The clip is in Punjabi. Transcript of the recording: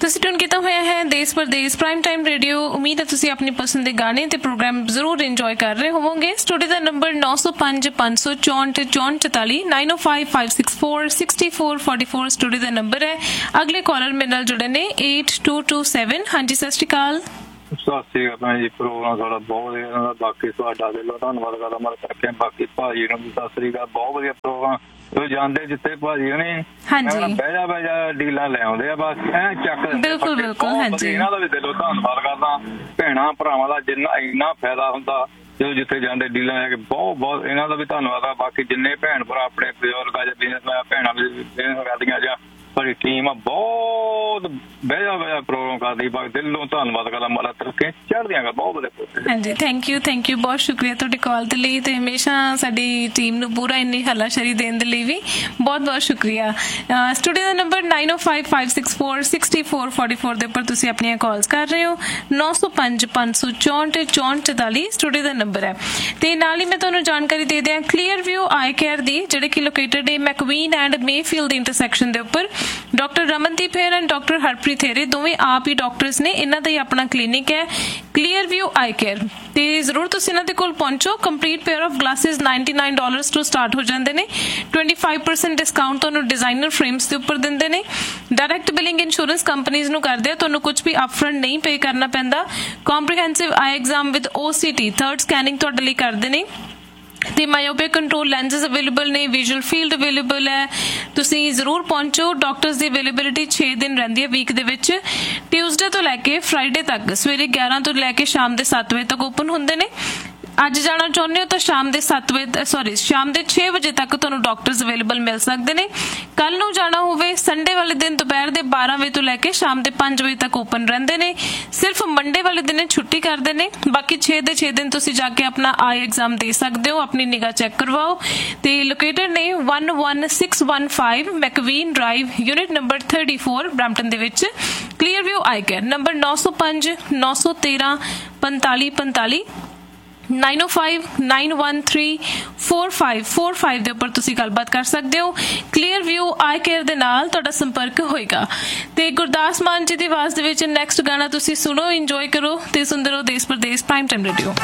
ਤੁਸੀਂ ਟਿਊਨ ਕੀਤਾ ਹੋਇਆ ਹੈ ਦੇਸ਼ ਪਰਦੇਸ ਪ੍ਰਾਈਮ ਟਾਈਮ ਰੇਡੀਓ। ਉਮੀਦ ਹੈ ਤੁਸੀਂ ਆਪਣੀ ਪਸੰਦ ਦੇ ਗਾਣੇ ਤੇ ਪ੍ਰੋਗਰਾਮ ਜ਼ਰੂਰ ਇੰਜੋਏ ਕਰ ਰਹੇ ਹੋਵੋਗੇ। ਸਟੂਡੀਓ ਦਾ ਨੰਬਰ 905 564 44 9055646444 ਸਟੂਡੀਓ ਦਾ ਨੰਬਰ ਹੈ। ਅਗਲੇ ਕਾਲਰ ਮੇਰੇ ਨਾਲ ਜੁੜੇ ਨੇ 8227। ਹਾਂਜੀ, ਸਤਿ ਸ਼੍ਰੀ ਅਕਾਲ। ਸਤਿ ਸ਼੍ਰੀ ਅਕਾਲ ਜੀ। ਪ੍ਰੋਗਰਾਮ ਸਾਡਾ ਬਹੁਤ ਵਧੀਆ, ਬਾਕੀ ਤੁਹਾਡਾ ਦਿਲੋਂ ਧੰਨਵਾਦ ਕਰਦਾ ਮੈਂ ਕਰਕੇ। ਬਾਕੀ ਭਾਜੀ ਨੂੰ ਵੀ ਸਤਿ ਸ਼੍ਰੀ ਅਕਾਲ। ਬਹੁਤ ਵਧੀਆ ਪ੍ਰੋਗਰਾਮ। ਜਾਂਦੇ ਜਿੱਥੇ ਭਾਜੀ ਹੁਣੀ ਬਹਿ ਜਾ ਡੀਲਾਂ ਲੈ ਆਉਂਦੇ ਆ, ਬਸ ਐ ਚੱਕ ਬਿਲਕੁਲ ਬਿਲਕੁਲ। ਹਾਂਜੀ, ਇਹਨਾਂ ਦਾ ਵੀ ਦਿਲੋਂ ਧੰਨਵਾਦ ਕਰਦਾ। ਭੈਣਾਂ ਭਰਾਵਾਂ ਦਾ ਜਿੰਨਾ ਇੰਨਾ ਫਾਇਦਾ ਹੁੰਦਾ ਜਦੋਂ ਜਿੱਥੇ ਜਾਂਦੇ ਡੀਲਾਂ ਲੈ ਕੇ, ਬਹੁਤ ਇਹਨਾਂ ਦਾ ਵੀ ਧੰਨਵਾਦ ਆ। ਬਾਕੀ ਜਿੰਨੇ ਭੈਣ ਭਰਾ ਆਪਣੇ ਬਜ਼ੁਰਗ ਆ ਜਾਂ ਬਿਜ਼ਨਸ ਭੈਣਾਂ ਵੀ ਬਿਜ਼ਨਸ ਕਰਦੀਆਂ ਜਾਂ ਸਾਡੀ ਟੀਮ ਆ, ਬਹੁਤ ਬਹਿ ਜਾ ਪ੍ਰੋਗਰਾਮ ਕਰਦੀ। ਬਾਕੀ ਦਿਲੋਂ ਧੰਨਵਾਦ ਕਰਦਾ। ਮਾਰਾ ਤਰੱਕੀਆਂ ਚੜ੍ਹਦੀਆਂ ਗਾ। ਬਹੁਤ ਵਧੀਆ। ਹਾਂਜੀ, ਥੈਂਕ ਯੂ ਬਹੁਤ ਸ਼ੁਕਰੀਆ ਤੁਹਾਡੀ ਕਾਲ ਦੇ ਲਈ ਤੇ ਹਮੇਸ਼ਾ ਸਾਡੀ ਟੀਮ ਨੂੰ ਪੂਰਾ ਇੰਨੀ ਹੱਲਾਸ਼ੇਰੀ ਦੇਣ ਦੇ ਲਈ ਵੀ ਬਹੁਤ ਸ਼ੁਕਰੀਆ। ਸਟੂਡੀਓ ਦਾ ਨੰਬਰ 9055646444 ਦੇ ਉੱਪਰ ਤੁਸੀਂ ਆਪਣੀਆਂ ਕਾਲਸ ਕਰ ਰਹੇ ਹੋ। 905 564 44 ਸਟੂਡੀਓ ਦਾ ਨੰਬਰ ਹੈ। ਤੇ ਨਾਲ ਹੀ ਮੈਂ ਤੁਹਾਨੂੰ ਜਾਣਕਾਰੀ ਦੇ ਦਿਆਂ ਕਲੀਅਰ ਵਿਊ ਆਈ ਕੇਅਰ ਦੀ, ਜਿਹੜੇ ਕਿ ਲੋਕੇਟਡ ਹੈ ਮੈਕਵੀਨ ਐਂਡ ਮੇਫੀਲਡ ਦੇ ਇੰਟਰਸੈਕਸ਼ਨ ਦੇ ਉੱਪਰ। Doctor Ramandeep ਹੈਰ and doctor Harpreet ਹੈਰੇ ਦੋਵੇਂ ਆਪ ਹੀ ਡਾਕਟਰਸ ਨੇ। ਇਹਨਾਂ ਦਾ ਹੀ ਆਪਣਾ ਕਲੀਨਿਕ ਹੈ ਕਲੀਅਰ ਵਿਊ ਆਈ ਕੇਅਰ। ਤੇ ਜ਼ਰੂਰ ਤੁਸੀਂ ਇਹਨਾਂ ਦੇ ਕੋਲ ਪਹੁੰਚੋ। ਕੰਪਲੀਟ ਪੇਅਰ ਆਫ ਗਲਾਸਿਸ $99 ਤੋਂ ਸਟਾਰਟ ਹੋ ਜਾਂਦੇ ਨੇ। 25% ਡਿਸਕਾਊਂਟ ਤੁਹਾਨੂੰ ਡਿਜ਼ਾਈਨਰ ਫਰੇਮਸ ਦੇ ਉੱਪਰ ਦਿੰਦੇ ਨੇ। ਡਾਇਰੈਕਟ ਬਿਲਿੰਗ ਇੰਸ਼ੋਰੈਂਸ ਕੰਪਨੀਜ਼ ਨੂੰ ਕਰਦੇ ਆ, ਤੁਹਾਨੂੰ ਕੁਝ ਵੀ ਅਪਫਰੰਟ ਨਹੀਂ ਪੇ ਕਰਨਾ ਪੈਂਦਾ। Comprehensive I exam with OCT third scanning ਤੁਹਾਡੇ ਲਈ ਕਰਦੇ ਨੇ। ਤੇ ਮਾਇਓਪਿਕ ਕੰਟਰੋਲ ਲੈਂਸਿਸ ਅਵੇਲੇਬਲ ਨੇ, ਵਿਜ਼ੂਅਲ ਫੀਲਡ ਅਵੇਲੇਬਲ ਹੈ। ਤੁਸੀਂ ਜ਼ਰੂਰ ਪਹੁੰਚੋ। ਡਾਕਟਰਸ ਦੀ ਅਵੇਲੇਬਿਲਿਟੀ 6 ਦਿਨ ਰਹਿੰਦੀ ਹੈ ਵੀਕ ਦੇ ਵਿੱਚ। ਟਿਊਜ਼ਡੇ ਤੋਂ ਲੈ ਕੇ ਫਰਾਈਡੇ ਤੱਕ ਸਵੇਰੇ 11 ਤੋਂ ਲੈ ਕੇ ਸ਼ਾਮ ਦੇ 7 ਵਜੇ ਤੱਕ ਓਪਨ ਹੁੰਦੇ ਨੇ। ਅੱਜ ਜਾਣਾ ਚਾਹੁੰਦੇ ਹੋ ਤਾਂ ਸ਼ਾਮ ਦੇ 6 ਵਜੇ ਤੱਕ ਤੁਹਾਨੂੰ ਡਾਕਟਰਸ ਅਵੇਲੇਬਲ ਮਿਲ ਸਕਦੇ ਨੇ। ਕੱਲ ਨੂੰ ਜਾਣਾ ਹੋਵੇ ਸੰਡੇ ਵਾਲੇ ਦਿਨ ਦੁਪਹਿਰ ਦੇ 12 ਵਜੇ ਤੋਂ ਲੈ ਕੇ ਸ਼ਾਮ ਦੇ 5 ਵਜੇ ਤੱਕ ਓਪਨ ਰਹਿੰਦੇ ਨੇ। ਸਿਰਫ ਮੰਡੇ ਵਾਲੇ ਦਿਨ ਛੁੱਟੀ ਕਰਦੇ ਨੇ। ਬਾਕੀ 6 ਦੇ 6 ਦਿਨ ਤੁਸੀਂ ਜਾ ਕੇ ਆਪਣਾ ਆਈ ਐਗਜ਼ਾਮ ਦੇ ਸਕਦੇ ਹੋ, ਆਪਣੀ ਨਿਗਾਹ ਚੈੱਕ ਕਰਵਾਓ। ਤੇ ਲੋਕੇਟਡ ਨੇ 11615 ਮੈਕਵੀਨ ਡਰਾਈਵ, ਯੂਨਿਟ ਨੰਬਰ 34 ਬਰੈਂਪਟਨ ਦੇ ਵਿੱਚ। ਕਲੀਅਰ ਵਿਊ ਆਈ ਕੇਅਰ ਨੰਬਰ 905 913 4545 9059134545 ਦੇ ਉੱਪਰ ਤੁਸੀਂ ਗੱਲਬਾਤ ਕਰ ਸਕਦੇ ਹੋ। ਕਲੀਅਰ ਵਿਊ ਆਈ ਕੇਅਰ ਦੇ ਨਾਲ ਤੁਹਾਡਾ ਸੰਪਰਕ ਹੋਏਗਾ। ਤੇ ਗੁਰਦਾਸ ਮਾਨ ਜੀ ਦੀ ਆਵਾਜ਼ ਦੇ ਵਿੱਚ ਨੈਕਸਟ ਗਾਣਾ ਤੁਸੀਂ ਸੁਣੋ, ਇੰਜੋਏ ਕਰੋ ਤੇ ਸੁਣਦੇ ਰਹੋ ਦੇਸ਼ ਪਰਦੇਸ ਪ੍ਰਾਈਮ ਟਾਈਮ ਰੇਡੀਓ।